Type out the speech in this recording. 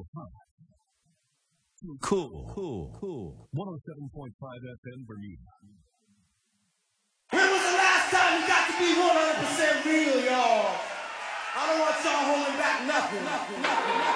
Cool. 107.5 FM Bermuda. When was the last time you got to be 100% real, y'all? I don't want y'all holding back nothing.